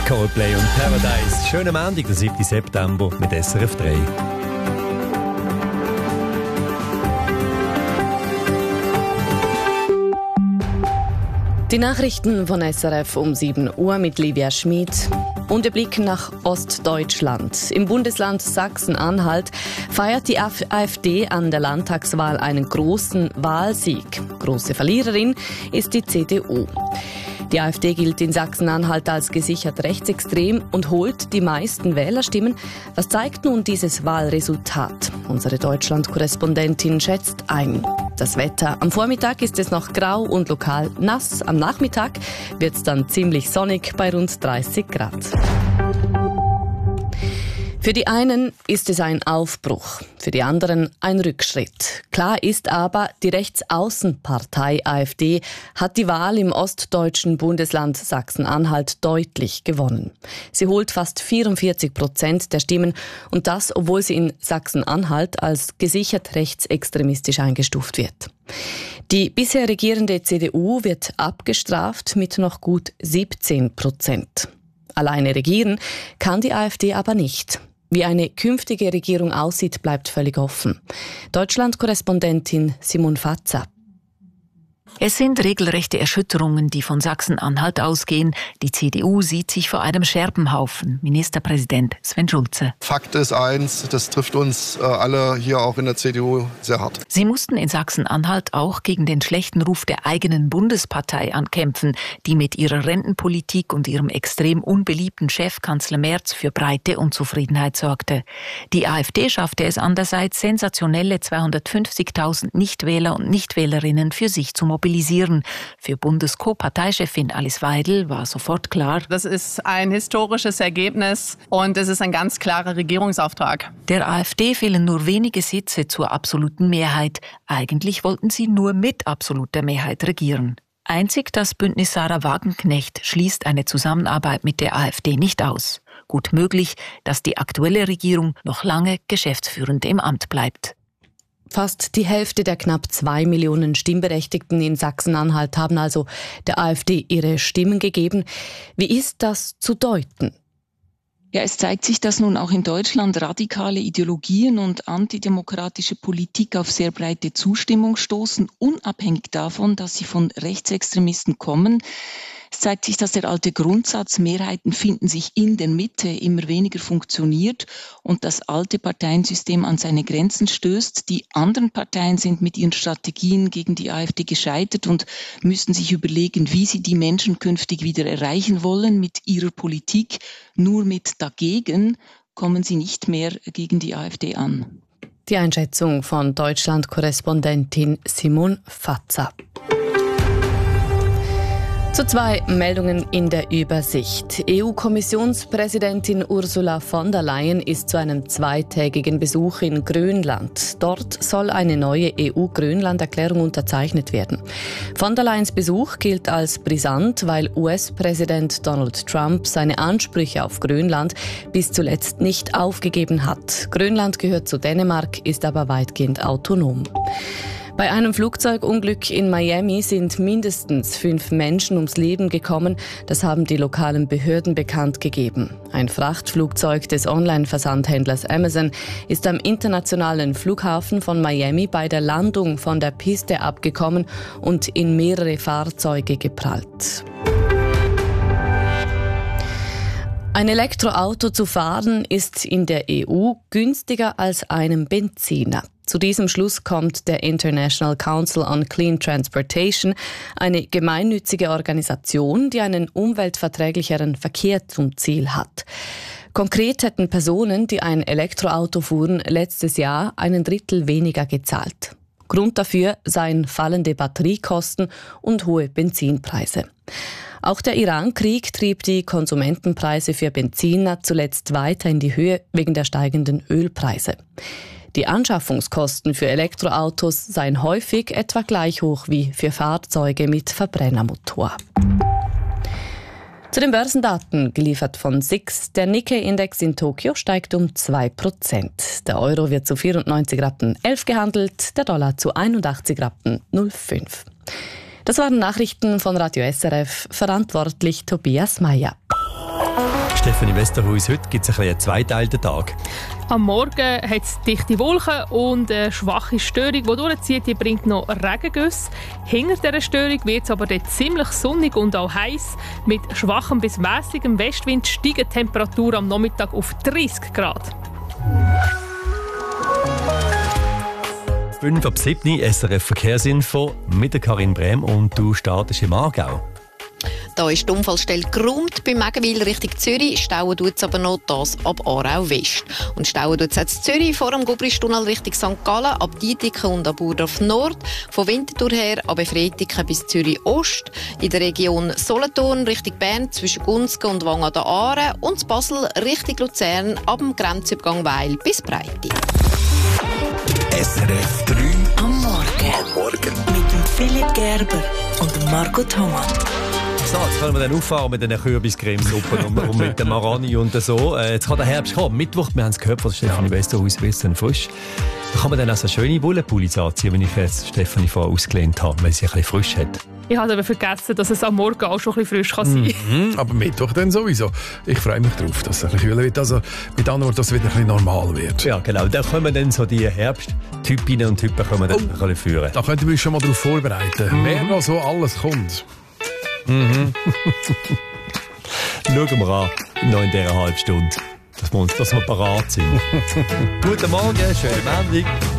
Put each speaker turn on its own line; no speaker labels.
Coldplay und Paradise. Schönen Montag, der 7. September mit SRF 3.
Die Nachrichten von SRF um 7 Uhr mit Livia Schmid. Und der Blick nach Ostdeutschland. Im Bundesland Sachsen-Anhalt feiert die AfD an der Landtagswahl einen großen Wahlsieg. Große Verliererin ist die CDU. Die AfD gilt in Sachsen-Anhalt als gesichert rechtsextrem und holt die meisten Wählerstimmen. Was zeigt nun dieses Wahlresultat? Unsere Deutschland-Korrespondentin schätzt ein. Das Wetter. Am Vormittag ist es noch grau und lokal nass. Am Nachmittag wird es dann ziemlich sonnig bei rund 30 Grad. Für die einen ist es ein Aufbruch, für die anderen ein Rückschritt. Klar ist aber, die Rechtsaußenpartei AfD hat die Wahl im ostdeutschen Bundesland Sachsen-Anhalt deutlich gewonnen. Sie holt fast 44% der Stimmen und das, obwohl sie in Sachsen-Anhalt als gesichert rechtsextremistisch eingestuft wird. Die bisher regierende CDU wird abgestraft mit noch gut 17%. Alleine regieren kann die AfD aber nicht. Wie eine künftige Regierung aussieht, bleibt völlig offen. Deutschland-Korrespondentin Simon Fatza.
Es sind regelrechte Erschütterungen, die von Sachsen-Anhalt ausgehen. Die CDU sieht sich vor einem Scherbenhaufen. Ministerpräsident Sven Schulze.
Fakt ist eins, das trifft uns alle hier auch in der CDU sehr hart.
Sie mussten in Sachsen-Anhalt auch gegen den schlechten Ruf der eigenen Bundespartei ankämpfen, die mit ihrer Rentenpolitik und ihrem extrem unbeliebten Chef Kanzler Merz für breite Unzufriedenheit sorgte. Die AfD schaffte es andererseits, sensationelle 250.000 Nichtwähler und Nichtwählerinnen für sich zu mobilisieren. Für Bundes-Co-Parteichefin Alice Weidel war sofort klar:
Das ist ein historisches Ergebnis und es ist ein ganz klarer Regierungsauftrag.
Der AfD fehlen nur wenige Sitze zur absoluten Mehrheit. Eigentlich wollten sie nur mit absoluter Mehrheit regieren. Einzig das Bündnis Sarah Wagenknecht schließt eine Zusammenarbeit mit der AfD nicht aus. Gut möglich, dass die aktuelle Regierung noch lange geschäftsführend im Amt bleibt.
Fast die Hälfte der knapp 2 Millionen Stimmberechtigten in Sachsen-Anhalt haben also der AfD ihre Stimmen gegeben. Wie ist das zu deuten?
Ja, es zeigt sich, dass nun auch in Deutschland radikale Ideologien und antidemokratische Politik auf sehr breite Zustimmung stoßen, unabhängig davon, dass sie von Rechtsextremisten kommen. Es zeigt sich, dass der alte Grundsatz, Mehrheiten finden sich in der Mitte, immer weniger funktioniert und das alte Parteiensystem an seine Grenzen stößt. Die anderen Parteien sind mit ihren Strategien gegen die AfD gescheitert und müssen sich überlegen, wie sie die Menschen künftig wieder erreichen wollen mit ihrer Politik. Nur mit dagegen kommen sie nicht mehr gegen die AfD an.
Die Einschätzung von Deutschland-Korrespondentin Simon Fatza. Zu 2 Meldungen in der Übersicht. EU-Kommissionspräsidentin Ursula von der Leyen ist zu einem 2-tägigen Besuch in Grönland. Dort soll eine neue EU-Grönland-Erklärung unterzeichnet werden. Von der Leyens Besuch gilt als brisant, weil US-Präsident Donald Trump seine Ansprüche auf Grönland bis zuletzt nicht aufgegeben hat. Grönland gehört zu Dänemark, ist aber weitgehend autonom. Bei einem Flugzeugunglück in Miami sind mindestens 5 Menschen ums Leben gekommen. Das haben die lokalen Behörden bekannt gegeben. Ein Frachtflugzeug des Online-Versandhändlers Amazon ist am internationalen Flughafen von Miami bei der Landung von der Piste abgekommen und in mehrere Fahrzeuge geprallt. Ein Elektroauto zu fahren ist in der EU günstiger als einem Benziner. Zu diesem Schluss kommt der International Council on Clean Transportation, eine gemeinnützige Organisation, die einen umweltverträglicheren Verkehr zum Ziel hat. Konkret hätten Personen, die ein Elektroauto fuhren, letztes Jahr 1/3 weniger gezahlt. Grund dafür seien fallende Batteriekosten und hohe Benzinpreise. Auch der Iran-Krieg trieb die Konsumentenpreise für Benziner zuletzt weiter in die Höhe wegen der steigenden Ölpreise. Die Anschaffungskosten für Elektroautos seien häufig etwa gleich hoch wie für Fahrzeuge mit Verbrennermotor. Zu den Börsendaten, geliefert von SIX. Der Nikkei-Index in Tokio steigt um 2%. Der Euro wird zu 94,11 Rappen gehandelt, der Dollar zu 81,05 Rappen. Das waren Nachrichten von Radio SRF, verantwortlich Tobias Meyer.
Stefanie Westerhuis, heute gibt es einen zweiteilten Tag.
Am Morgen hat es dichte Wolken und eine schwache Störung, die durchzieht, die bringt noch Regengüsse. Hinter dieser Störung wird es aber dort ziemlich sonnig und auch heiß. Mit schwachem bis mäßigem Westwind steigen die Temperaturen am Nachmittag auf 30 Grad.
5 ab 7 SRF Verkehrsinfo mit der Karin Brehm und du startest im Aargau.
Da ist die Unfallstelle geräumt bei Megenwil Richtung Zürich. Stauen tut es aber noch das ab Aarau West. Und stauen tut es auch in Zürich vor dem Gubristunnel Richtung St. Gallen, ab Dietiken und ab Burdorf Nord. Von Winterthur her ab Efretiken bis Zürich Ost. In der Region Solothurn Richtung Bern zwischen Gunzgen und Wang an der Aare. Und in Basel Richtung Luzern ab dem Grenzübergang Weil bis Breite.
SRF 3 am Morgen. Mit dem Philipp Gerber und dem Marco Thomas.
So, jetzt können wir dann auffahren mit den Kürbiscremesuppen und mit dem Marani und so. Jetzt kann der Herbst kommen. Mittwoch, wir haben es gehört von Stefanie Westerhuis, bisschen frisch. Da kann man dann auch so schöne Wollenpullis anziehen, wenn ich jetzt Stefanie vorher ausgelehnt habe, weil sie ein bisschen frisch hat.
Ich habe aber vergessen, dass es am Morgen auch schon ein bisschen frisch sein kann.
Aber Mittwoch dann sowieso. Ich freue mich darauf, dass es ein bisschen kühler wird. Also mit anderen Worten, dass es wieder ein bisschen normal wird.
Ja, genau. Da können dann so die Herbsttypinnen und Typen können wir dann ein bisschen führen.
Da könnt ihr euch schon mal darauf vorbereiten. Wer noch so alles kommt.
Schauen wir an, noch in dieser halben Stunde, dass wir parat sind. Guten Morgen, schönen Abend.